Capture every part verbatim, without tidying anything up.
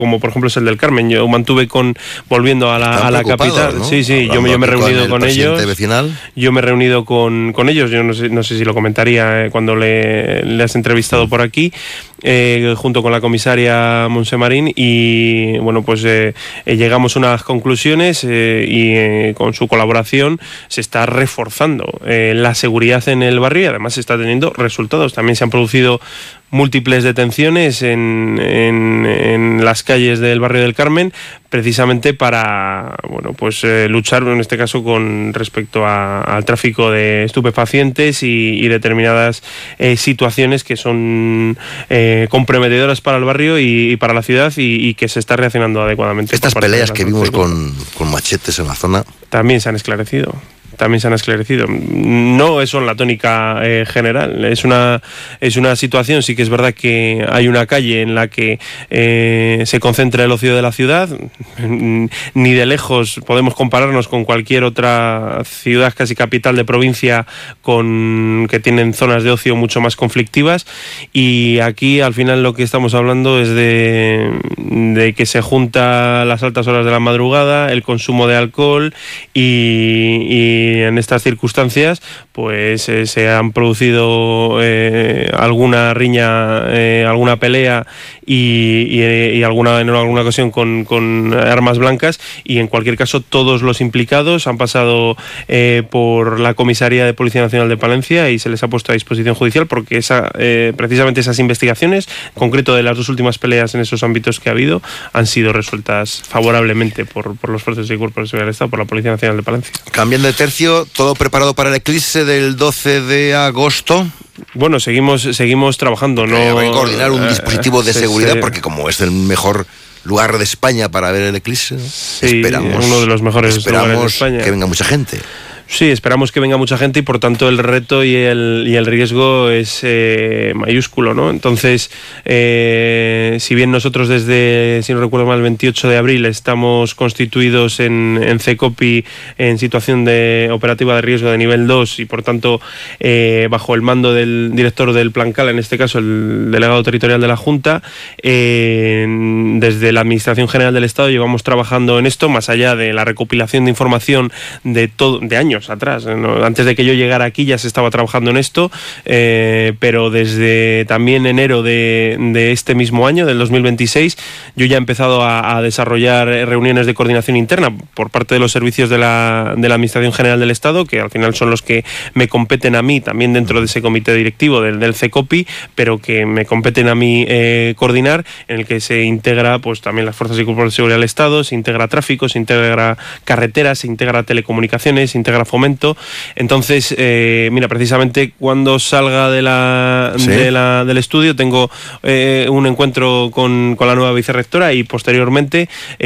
como por ejemplo es el del Carmen. Yo mantuve con, volviendo a la, a la capital, ¿no? Sí, sí, yo, yo me he reunido con, con ellos. Vecinal. Yo me he reunido con, con ellos, yo no sé, no sé si lo comentaría eh, cuando le, le has entrevistado por aquí, eh, junto con la comisaria Montse-Marín, y bueno, pues eh, eh, llegamos a unas conclusiones eh, y eh, con su colaboración se está reforzando eh, la seguridad en el barrio y además se está teniendo resultados. También se han producido múltiples detenciones en, en, en las calles del barrio del Carmen, precisamente para bueno pues eh, luchar en este caso con respecto a, al tráfico de estupefacientes y, y determinadas eh, situaciones que son eh, comprometedoras para el barrio y, y para la ciudad y, y que se está reaccionando adecuadamente. Estas peleas que vimos con, con machetes en la zona también se han esclarecido. También se han esclarecido. No son la tónica eh, general. Es una, es una situación, sí que es verdad que hay una calle en la que eh, se concentra el ocio de la ciudad. Ni de lejos podemos compararnos con cualquier otra ciudad, casi capital de provincia, con que tienen zonas de ocio mucho más conflictivas. Y aquí, al final, lo que estamos hablando es de, de que se junta las altas horas de la madrugada, el consumo de alcohol y, y en estas circunstancias pues eh, se han producido eh, alguna riña, eh, alguna pelea y, y, y alguna en alguna ocasión con, con armas blancas, y en cualquier caso todos los implicados han pasado eh, por la Comisaría de Policía Nacional de Palencia y se les ha puesto a disposición judicial, porque esa, eh, precisamente esas investigaciones, en concreto de las dos últimas peleas en esos ámbitos que ha habido, han sido resueltas favorablemente por, por los fuerzas y cuerpos de seguridad del Estado, por la Policía Nacional de Palencia. Cambiando de tercio, ¿todo preparado para el eclipse del doce de agosto? Bueno, seguimos seguimos trabajando. No hay que coordinar un dispositivo de se, seguridad, se... porque como es el mejor lugar de España para ver el eclipse, sí, esperamos, uno de los mejores esperamos lugares de España. Que venga mucha gente. Sí, esperamos que venga mucha gente y por tanto el reto y el, y el riesgo es eh, mayúsculo, ¿no? Entonces, eh, si bien nosotros desde, si no recuerdo mal, el veintiocho de abril estamos constituidos en, en CECOPI en situación de operativa de riesgo de nivel dos y por tanto eh, bajo el mando del director del Plancal, en este caso el delegado territorial de la Junta, eh, desde la Administración General del Estado llevamos trabajando en esto, más allá de la recopilación de información de todo, de años atrás, ¿no? Antes de que yo llegara aquí ya se estaba trabajando en esto, eh, pero desde también enero de, de este mismo año, del dos mil veintiséis, yo ya he empezado a, a desarrollar reuniones de coordinación interna por parte de los servicios de la, de la Administración General del Estado, que al final son los que me competen a mí, también dentro de ese comité directivo del, del CECOPI, pero que me competen a mí eh, coordinar, en el que se integra pues también las fuerzas y cuerpos de seguridad del Estado, se integra tráfico, se integra carreteras, se integra telecomunicaciones, se integra fomento. Entonces, eh, mira, precisamente cuando salga de la, ¿sí? de la del estudio tengo eh, un encuentro con, con la nueva vicerrectora y posteriormente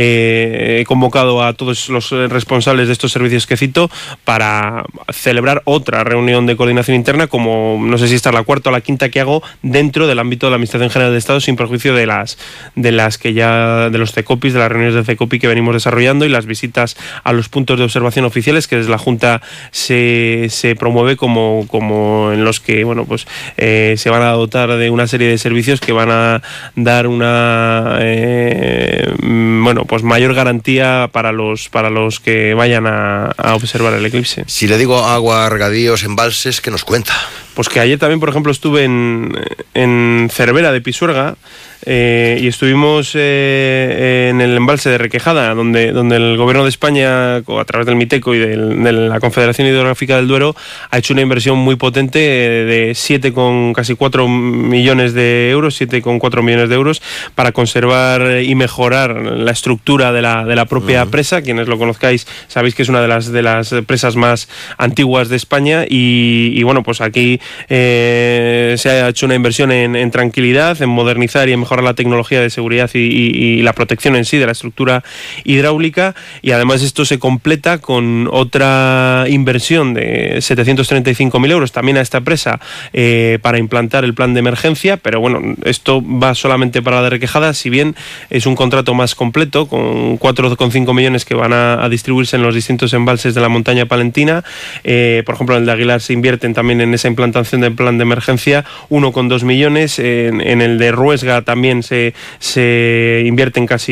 eh, he convocado a todos los responsables de estos servicios que cito para celebrar otra reunión de coordinación interna, como no sé si esta es la cuarta o la quinta que hago dentro del ámbito de la Administración General del Estado, sin perjuicio de las de las que ya de los CECOPIs, de las reuniones de CECOPI que venimos desarrollando y las visitas a los puntos de observación oficiales que desde la Junta se, se promueve como, como en los que bueno pues eh, se van a dotar de una serie de servicios que van a dar una eh, bueno pues mayor garantía para los para los que vayan a, a observar el eclipse. Si le digo agua, regadíos, embalses, ¿qué nos cuenta? Pues que ayer también, por ejemplo, estuve en, en Cervera de Pisuerga eh, y estuvimos eh, en el embalse de Requejada, donde, donde el Gobierno de España, a través del MITECO y del, de la Confederación Hidrográfica del Duero, ha hecho una inversión muy potente de siete con casi cuatro millones de euros, siete con cuatro millones de euros, para conservar y mejorar la estructura de la, de la propia uh-huh. presa. Quienes lo conozcáis sabéis que es una de las, de las presas más antiguas de España y, y bueno, pues aquí Eh, se ha hecho una inversión en, en tranquilidad, en modernizar y en mejorar la tecnología de seguridad y, y, y la protección en sí de la estructura hidráulica, y además esto se completa con otra inversión de setecientos treinta y cinco mil euros también a esta presa eh, para implantar el plan de emergencia, pero bueno, esto va solamente para la de Requejada, si bien es un contrato más completo con cuatro coma cinco millones que van a, a distribuirse en los distintos embalses de la montaña palentina. Eh, por ejemplo, en el de Aguilar se invierten también en esa implantación del plan de emergencia uno coma dos millones, en, en el de Ruesga también se, se invierten casi